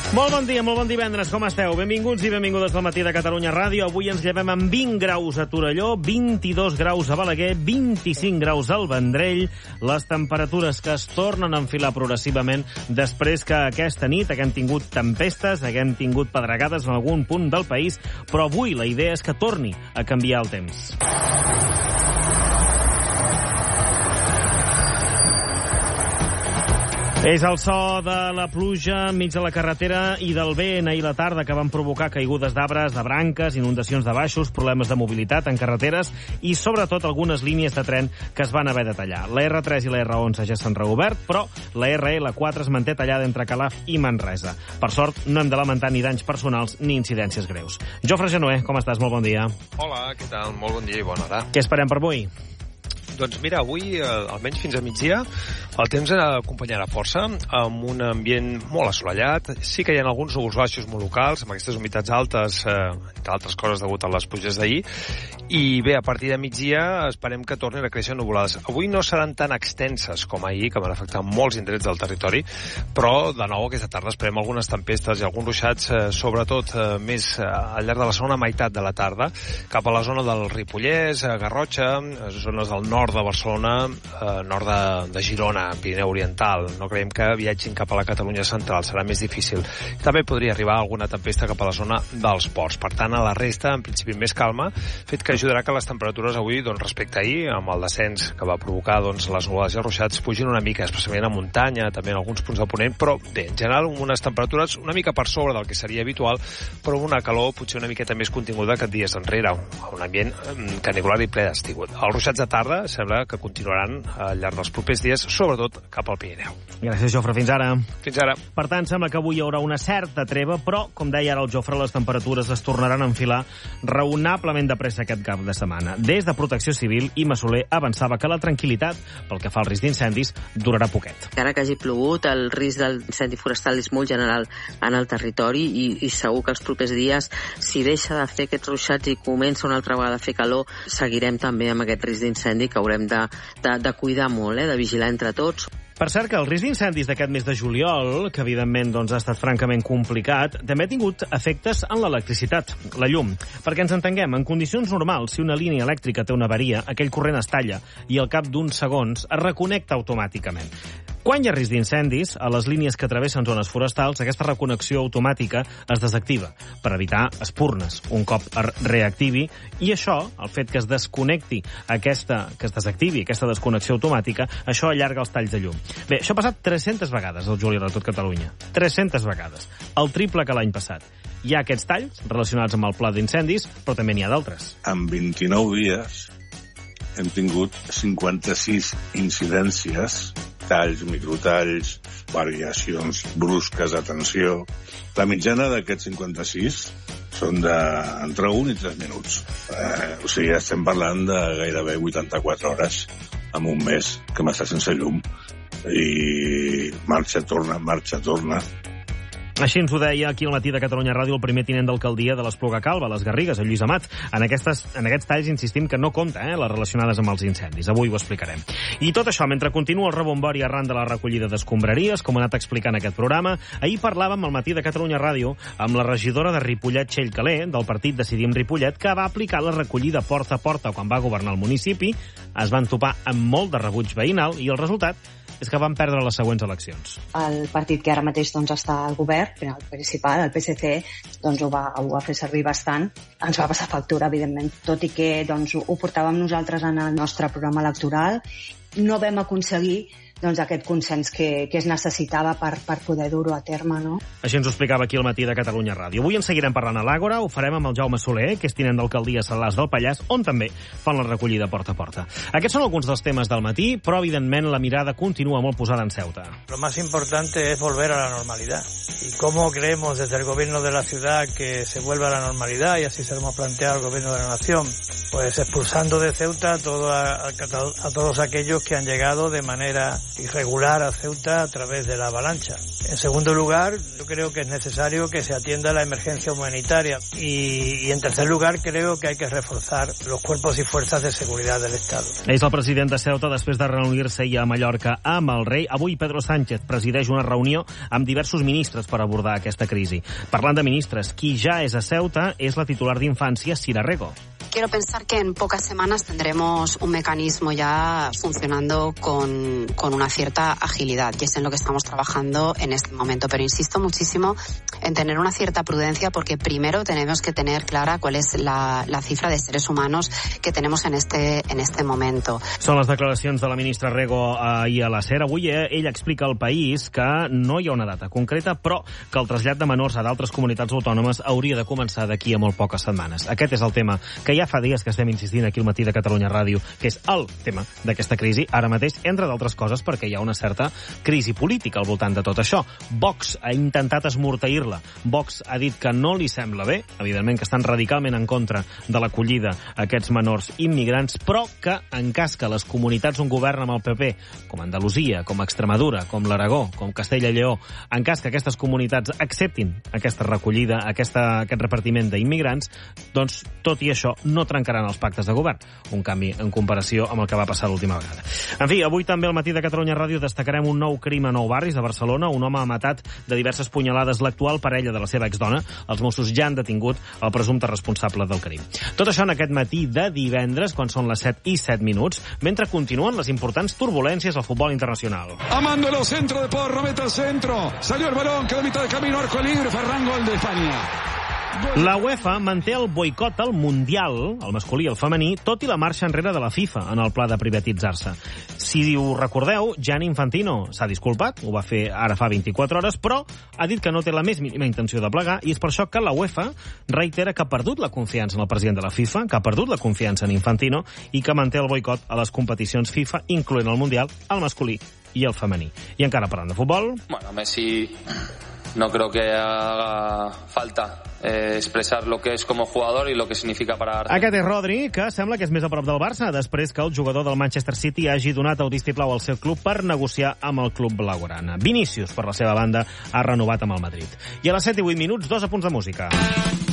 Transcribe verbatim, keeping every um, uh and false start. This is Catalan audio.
Molt bon dia, molt bon divendres, com esteu? Benvinguts i benvingudes al Matí de Catalunya Ràdio. Avui ens llevem amb vint graus a Torelló, vint-i-dos graus a Balaguer, vint-i-cinc graus al Vendrell. Les temperatures que es tornen a enfilar progressivament després que aquesta nit haguem tingut tempestes, haguem tingut pedregades en algun punt del país, però avui la idea és que torni a canviar el temps. És el so de la pluja enmig de la carretera i del vent ahir a la tarda que van provocar caigudes d'arbres, de branques, inundacions de baixos, problemes de mobilitat en carreteres i sobretot algunes línies de tren que es van haver de tallar. La erre tres i la erre onze ja s'han reobert, però la erre ele quatre es manté tallada entre Calaf i Manresa. Per sort, no hem de lamentar ni danys personals ni incidències greus. Jofre Genoé, com estàs? Molt bon dia. Hola, què tal? Molt bon dia i bona hora. Què esperem per avui? Doncs mira, avui, eh, almenys fins a migdia, el temps acompanyarà força, amb un ambient molt assolellat. Sí que hi ha alguns núvols baixos molt locals, amb aquestes humitats altes, eh, entre altres coses degut a les pluges d'ahir. I bé, a partir de migdia esperem que tornin a créixer nuvolades. Avui no seran tan extenses com ahir, que van afectar molts indrets del territori, però de nou aquesta tarda esperem algunes tempestes i alguns ruixats, eh, sobretot eh, més eh, al llarg de la segona meitat de la tarda, cap a la zona del Ripollès, eh, Garrotxa, eh, zones del nord de Barcelona, eh, nord de, de Girona, Pirineu Oriental. No creiem que viatgin cap a la Catalunya central, serà més difícil. També podria arribar alguna tempesta cap a la zona dels ports. Per tant, a la resta, en principi, més calma, fet que ajudarà que les temperatures avui, doncs, respecte a ahir, amb el descens que va provocar doncs, les nuvolades i els ruixats, pugin una mica, especialment a muntanya, també en alguns punts de Ponent, però bé, en general, amb unes temperatures una mica per sobre del que seria habitual, però amb una calor potser una miqueta més continguda que dies enrere, un ambient canicular i ple d'estiu. Els ruixats de tarda sembla que continuaran al llarg dels propers dies, sobretot cap al Pirineu. Gràcies, Jofre. Fins ara. Fins ara. Per tant, sembla que avui hi haurà una certa treva, però, com deia ara el Jofre, les temperatures es tornaran a enfilar raonablement de pressa aquest cap de setmana. Des de Protecció Civil, Imma Soler avançava que la tranquil·litat, pel que fa al risc d'incendis, durarà poquet. Encara que hagi plogut, el risc d'incendi forestal és molt general en el territori i, i segur que els propers dies, si deixa de fer aquests ruixats i comença una altra vegada a fer calor, seguirem també amb aquest risc d'incendi que haurem de, de, de cuidar molt, eh, de vigilar entre tots. Per cert, que el risc d'incendis d'aquest mes de juliol, que evidentment doncs, ha estat francament complicat, també ha tingut efectes en l'electricitat, la llum. Perquè ens entenguem, en condicions normals, si una línia elèctrica té una avaria, aquell corrent es talla i al cap d'uns segons es reconnecta automàticament. Quan hi ha risc d'incendis, a les línies que travessen zones forestals, aquesta reconnexió automàtica es desactiva per evitar espurnes un cop es reactivi, i això, el fet que es desconnecti aquesta, que es desactivi aquesta desconnexió automàtica, això allarga els talls de llum. Bé, això ha passat tres-centes vegades al juliol a tot Catalunya. tres-centes vegades. El triple que l'any passat. Hi ha aquests talls relacionats amb el pla d'incendis, però també n'hi ha d'altres. En vint-i-nou dies hem tingut cinquanta-sis incidències, talls, microtalls, variacions brusques de tensió. La mitjana d'aquests cinquanta-sis són d'entre un i tres minuts. Eh, o sigui, estem parlant de gairebé vuitanta-quatre hores en un mes que m'està sense llum. I marxa, torna, marxa, torna. Així ens ho deia aquí al Matí de Catalunya Ràdio el primer tinent d'alcaldia de l'Espluga Calba, les Garrigues, el Lluís Amat. En, aquestes, en aquests talls insistim que no compta, eh, les relacionades amb els incendis. Avui ho explicarem. I tot això, mentre continua el rebombori arran de la recollida d'escombraries, com ha anat explicant aquest programa, ahir parlàvem al Matí de Catalunya Ràdio amb la regidora de Ripollet, Txell Calé, del partit Decidim Ripollet, que va aplicar la recollida porta a porta quan va governar el municipi. Es van topar amb molt de rebuig veïnal i el resultat és que van perdre les següents eleccions. El partit que ara mateix doncs, està al govern, el principal, el P S C, doncs, ho, va, ho va fer servir bastant. Ens va passar factura, evidentment, tot i que doncs, ho portàvem nosaltres en el nostre programa electoral. No vam aconseguir doncs, aquest consens que, que es necessitava per, per poder dur-ho a terme, no? Així ens ho explicava aquí al Matí de Catalunya Ràdio. Avui en seguirem parlant a l'Àgora, ho farem amb el Jaume Soler, que és tinent d'alcaldia a Salàs del Pallars, on també fan la recollida porta a porta. Aquests són alguns dels temes del matí, però evidentment la mirada continua molt posada en Ceuta. Lo más importante es volver a la normalidad. ¿Y cómo creemos desde el gobierno de la ciudad que se vuelva a la normalidad? Y así se lo hemos planteado al gobierno de la nación. Pues expulsando de Ceuta a, todo, a, a, a todos aquellos que han llegado de manera y regular a Ceuta a través de la avalancha. En segundo lugar, yo creo que es necesario que se atienda la emergencia humanitaria y, y en tercer lugar creo que hay que reforzar los cuerpos y fuerzas de seguridad del Estado. És el president de Ceuta després de reunir-se ahir a Mallorca amb el rei. Avui Pedro Sánchez presideix una reunió amb diversos ministres per abordar aquesta crisi. Parlant de ministres, qui ja és a Ceuta és la titular d'Infància, Sira Rego. Quiero pensar que en pocas semanas tendremos un mecanismo ya funcionando con, con una cierta agilidad, y es en lo que estamos trabajando en este momento. Pero insisto muchísimo en tener una cierta prudencia, porque primero tenemos que tener clara cuál es la, la cifra de seres humanos que tenemos en este, en este momento. Són les declaracions de la ministra Rego ahir a la SER. Avui ella explica al País que no hi ha una data concreta, però que el trasllat de menors a d'altres comunitats autònomes hauria de començar d'aquí a molt poques setmanes. Aquest és el tema que ja fa dies que estem insistint aquí al Matí de Catalunya Ràdio, que és el tema d'aquesta crisi, ara mateix, entre d'altres coses, perquè hi ha una certa crisi política al voltant de tot això. Vox ha intentat esmorteir-la. Vox ha dit que no li sembla bé, evidentment que estan radicalment en contra de l'acollida a aquests menors immigrants, però que en cas que les comunitats on governa amb el P P, com Andalusia, com Extremadura, com l'Aragó, com Castella i Lleó, en cas que aquestes comunitats acceptin aquesta recollida, aquesta, aquest repartiment d'immigrants, doncs, tot i això, no trencaran els pactes de govern. Un canvi en comparació amb el que va passar l'última vegada. En fi, avui també al Matí de Catalunya Ràdio destacarem un nou crim a Nou Barris, a Barcelona. Un home ha matat de diverses punyalades l'actual parella de la seva exdona. Els Mossos ja han detingut el presumpte responsable del crim. Tot això en aquest matí de divendres, quan són les set i set minuts, mentre continuen les importants turbulències al futbol internacional. Amándolo, centro de Porro, meta al centro. Salió el balón, quedó a mitad de camino, arco libre, Ferran, gol de España. La UEFA manté el boicot al Mundial, el masculí i el femení, tot i la marxa enrere de la FIFA en el pla de privatitzar-se. Si ho recordeu, Gianni Infantino s'ha disculpat, ho va fer ara fa vint-i-quatre hores, però ha dit que no té la més mínima intenció de plegar, i és per això que la UEFA reitera que ha perdut la confiança en el president de la FIFA, que ha perdut la confiança en Infantino i que manté el boicot a les competicions FIFA, incloent el Mundial, el masculí i el femení. I encara parlant de futbol... Bueno, Messi no creo que haga falta eh, expresar lo que es como jugador y lo que significa para Argentina. Aquest és Rodri, que sembla que és més a prop del Barça, després que el jugador del Manchester City hagi donat el vistiplau al seu club per negociar amb el club blaugrana. Vinícius, per la seva banda, ha renovat amb el Madrid. I a les set i vuit minuts, dos apunts de música.